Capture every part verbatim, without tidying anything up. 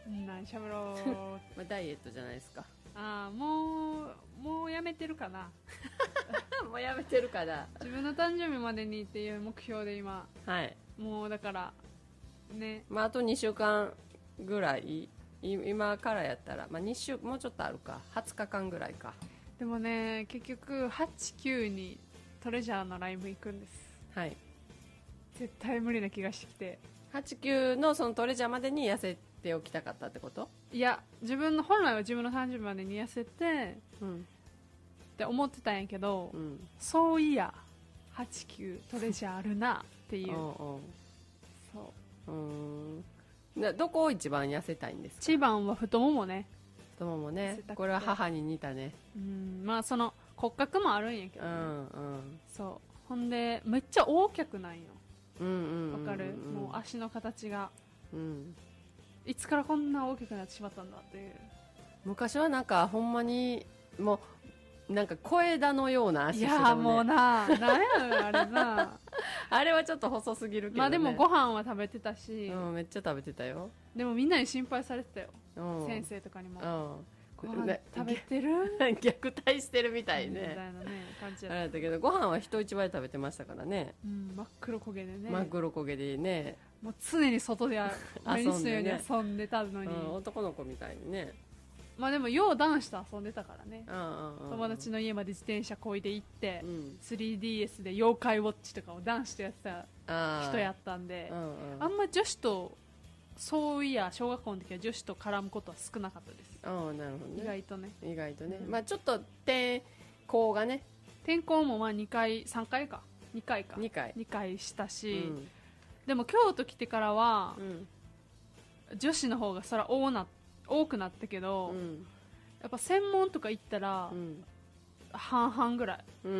何しゃべろうまあダイエットじゃないですか。 ああもうもうやめてるかなもうやめてるから。 自分の誕生日までにっていう目標で今、 はい、 もうだからね、 まあ、あとにしゅうかんぐらい今からやったら、まあ、に週もうちょっとあるか、はつかかんぐらいか。 でもね結局はちきゅうにトレジャーのライブ行くんです。 はい、 絶対無理な気がしてきて、 はちきゅうのそのトレジャーまでに痩せておきたかったってこと？ いや自分の本来は自分の誕生日までに痩せて、 うん、 って思ってたんやけど、 うん、 そういやはちきゅうトレジャーあるなっていうおうそう、 うーん、などこを一番痩せたいんですか？ 一番は太ももね。 太ももね、 痩せたくてこれは母に似たね。 うん、まあその骨格もあるんやけど、ね、 うんうん、 そうほんでめっちゃ大きくないよ。 うんうんうんうん、 わかる？もう足の形が、 うん、 いつからこんな大きくなってしまったんだっていう。 昔はなんかほんまにもうなんか小枝のような足してたもんね。 いやもうな、なんやろあれなあれはちょっと細すぎるけどね。 まあでもご飯は食べてたし、 うん、めっちゃ食べてたよ。 でもみんなに心配されてたよ、 うん、 先生とかにも、 うん、 ご飯食べてる虐待してるみたいね、 みたいなね感じあれだっだったけど、ご飯は人一倍食べてましたからね。 た、うん、真っ黒焦げでね、 真っ黒焦げでね、 もう常に外で毎日のように遊んでね遊んでたのに、 うん、男の子みたいにね。 まあでもよう男子と遊んでたからね、 うんうんうん、 友達の家まで自転車こいで行って、 うん、 スリーディーエス で妖怪ウォッチとかを男子とやってた人やっったんで、 うんうん、 あんま女子とそういや小学校の時は女子と絡むことは少なかったです。 ああ、なるほどね、 意外とね意外とね、 うん、 まあちょっと転校がね、 転校もまあにかいさんかいかにかいかにかいにかいしたし、 うん、 でも京都来てからは、 うん、 女子の方がそら多な多くなったけど、 うん、 やっぱ専門とか行ったら、 うん、 半々ぐらいうん、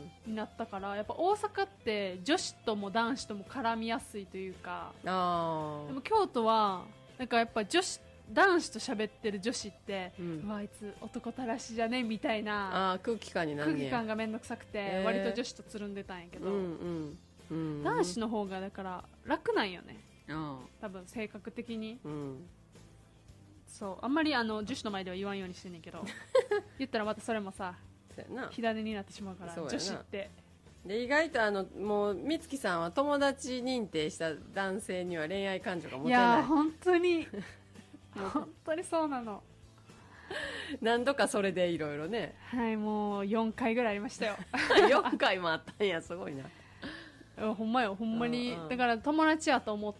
になったから、やっぱ大阪って女子とも男子とも絡みやすいというか、 あでも京都はなんかやっぱ女子男子と喋ってる女子って、 うん、 うわあいつ男たらしじゃねみたいなあ、空気感になるね。 空気感がめんどくさくて、 へー割と女子とつるんでたんやけど、 うんうんうん、 男子の方がだから楽なんよね、 あ多分性格的に。 あ、うん、 そうあんまりあの女子の前では言わんようにしてんねんけど言ったらまたそれもさそうやな。 火種になってしまうからそうやな女子ってで、意外とあのもう美月さんは友達認定した男性には恋愛感情が持ていやーない。 本当に本当にそうなの。 何度かそれでいろいろね。 はいもうよんかいぐらいありましたよよんかいもあったんや、すごいな。 ほんまよほんまに、 うんうん、 だから友達やと思って、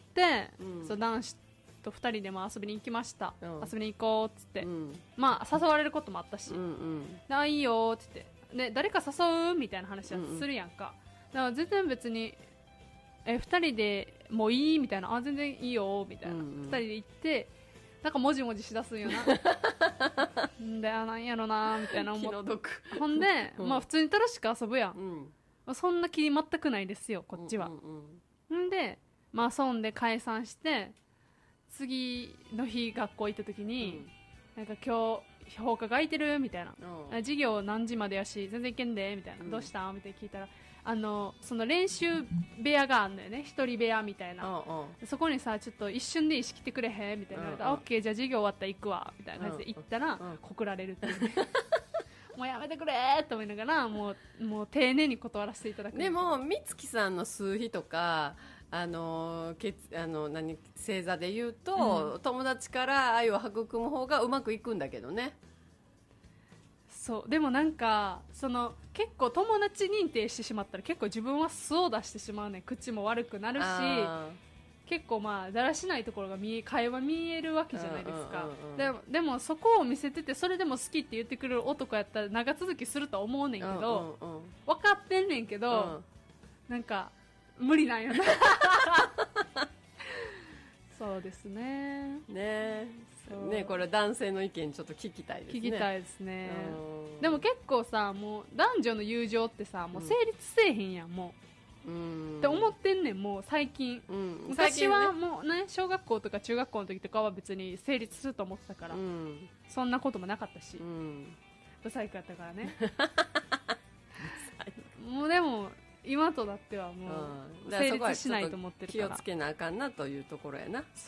うん、そう男子とふたりでも遊びに行きました、うん、遊びに行こうっつって、うん、まあ誘われることもあったし、うんうん、あいいよっつってで誰か誘うみたいな話はするやんか、うんうん、だから全然別にえふたりでもういいみたいな、あ全然いいよみたいな、うんうん、ふたりで行ってなんかもじもじしだすんよなんであなんやろなみたいな思ってほんで、うん、まあ普通に楽しく遊ぶやん、うん、そんな気全くないですよこっちは、うんうんうん、んでまあ遊んで解散して次の日学校行った時に、うん、なんか今日放課が空いてるみたいな、うん、授業何時までやし全然行けんでみたいな、うん、どうしたみたいな聞いたらあのその練習部屋があるんだよね、一人部屋みたいな、うんうん、そこにさちょっと一瞬でいいし来てくれへんみたいな、うんうん、オッケーじゃあ授業終わったら行くわみたいな感じで行ったら、うんうん、告られるっていう、ね、もうやめてくれーと思いながらもう、もう丁寧に断らせていただく。 でも美月さんの数比とかあのあの何星座で言うと、うん、友達から愛を育む方がうまくいくんだけどね。 そうでもなんかその結構友達認定してしまったら結構自分は素を出してしまうね、口も悪くなるし結構まあだらしないところが見え会話見えるわけじゃないですか、うんうんうんうん、でも、でもそこを見せててそれでも好きって言ってくれる男やったら長続きすると思うねんけど、うんうんうん、分かってんねんけど、うん、なんか無理なんよなそうですねねね、これ男性の意見ちょっと聞きたいですね。 聞きたいですね。でも結構さもう男女の友情ってさもう成立せえへんやん、もううんって思ってんねんもう最近、うん、昔はもうね小学校とか中学校の時とかは別に成立すると思ってたから、うん、そんなこともなかったし、うん、ブサイクやったからねもうでも今とだってはもう成立しないと思ってるから、 気をつけなあかんなというところやな。